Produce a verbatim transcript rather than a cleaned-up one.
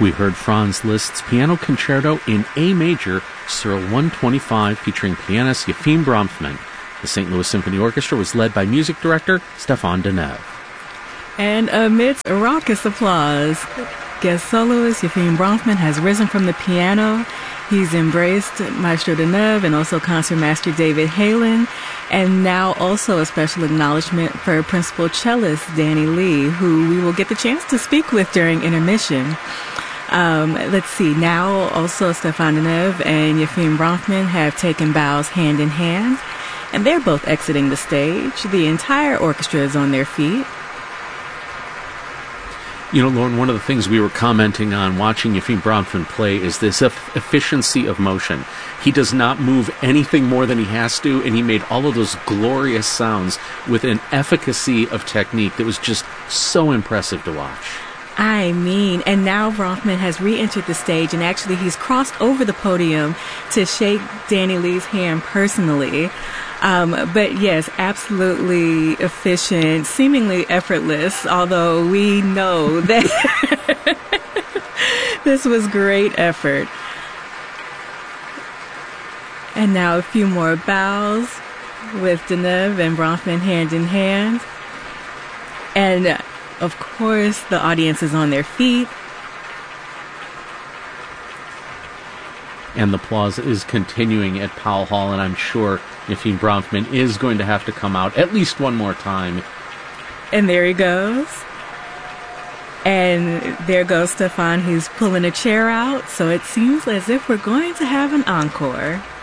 We heard Franz Liszt's Piano Concerto in A major, Cyril one twenty-five, featuring pianist Yefim Bronfman. The Saint Louis Symphony Orchestra was led by music director Stéphane Deneuve. And amidst raucous applause, guest soloist Yefim Bronfman has risen from the piano. He's embraced Maestro Deneuve and also concertmaster David Halen, and now also a special acknowledgement for principal cellist Danny Lee, who we will get the chance to speak with during intermission. Um, let's see, now also Stéphane Deneuve and Yefim Bronfman have taken bows hand in hand, and they're both exiting the stage. The entire orchestra is on their feet. You know, Lauren, one of the things we were commenting on watching Yefim Bronfman play is this eff- efficiency of motion. He does not move anything more than he has to, and he made all of those glorious sounds with an efficacy of technique that was just so impressive to watch. I mean, and now Bronfman has re-entered the stage, and actually he's crossed over the podium to shake Danny Lee's hand personally. Um, but yes, absolutely efficient, seemingly effortless, although we know that this was great effort. And now a few more bows with Deneuve and Bronfman hand in hand. And uh, of course, the audience is on their feet. And the applause is continuing at Powell Hall, and I'm sure Yefim Bronfman is going to have to come out at least one more time. And there he goes. And there goes Stéphane, who's pulling a chair out, so it seems as if we're going to have an encore.